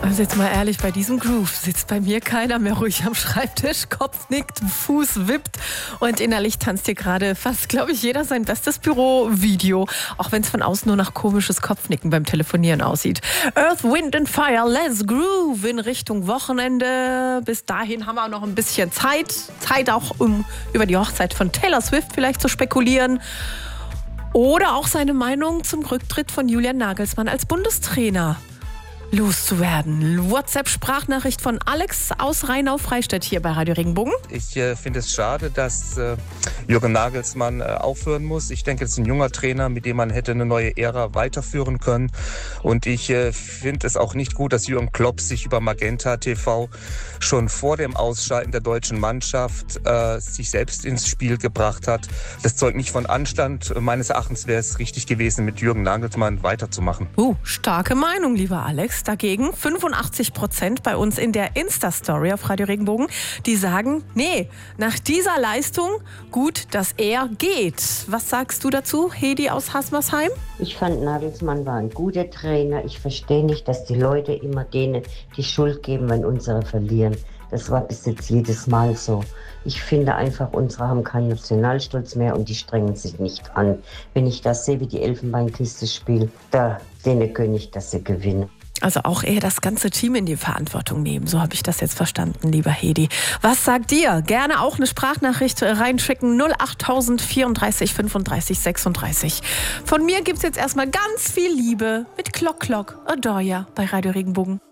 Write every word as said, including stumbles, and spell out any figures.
Also jetzt mal ehrlich, bei diesem Groove sitzt bei mir keiner mehr ruhig am Schreibtisch, Kopf nickt, Fuß wippt und innerlich tanzt hier gerade fast, glaube ich, jeder sein bestes Büro-Video, auch wenn es von außen nur nach komisches Kopfnicken beim Telefonieren aussieht. Earth, Wind and Fire, let's groove in Richtung Wochenende. Bis dahin haben wir auch noch ein bisschen Zeit, Zeit auch, um über die Hochzeit von Taylor Swift vielleicht zu spekulieren. Oder auch seine Meinung zum Rücktritt von Julian Nagelsmann als Bundestrainer loszuwerden. WhatsApp-Sprachnachricht von Alex aus Rheinau-Freistadt hier bei Radio Regenbogen. Ich äh, finde es schade, dass äh, Jürgen Nagelsmann äh, aufhören muss. Ich denke, es ist ein junger Trainer, mit dem man hätte eine neue Ära weiterführen können. Und ich äh, finde es auch nicht gut, dass Jürgen Klopp sich über Magenta T V schon vor dem Ausschalten der deutschen Mannschaft äh, sich selbst ins Spiel gebracht hat. Das zeugt nicht von Anstand. Meines Erachtens wäre es richtig gewesen, mit Jürgen Nagelsmann weiterzumachen. Uh, starke Meinung, lieber Alex. Dagegen fünfundachtzig Prozent bei uns in der Insta-Story auf Radio Regenbogen, die sagen, nee, nach dieser Leistung gut, dass er geht. Was sagst du dazu, Hedi aus Hasmersheim? Ich fand, Nagelsmann war ein guter Trainer. Ich verstehe nicht, dass die Leute immer denen die Schuld geben, wenn unsere verlieren. Das war bis jetzt jedes Mal so. Ich finde einfach, unsere haben keinen Nationalstolz mehr und die strengen sich nicht an. Wenn ich das sehe, wie die Elfenbeinküste spielt, da denen gönne ich, dass sie gewinnen. Also auch eher das ganze Team in die Verantwortung nehmen. So habe ich das jetzt verstanden, lieber Hedi. Was sagt ihr? Gerne auch eine Sprachnachricht reinschicken. null achttausend vierunddreißig fünfunddreißig sechsunddreißig. Von mir gibt es jetzt erstmal ganz viel Liebe mit Klock Klock Adoya bei Radio Regenbogen.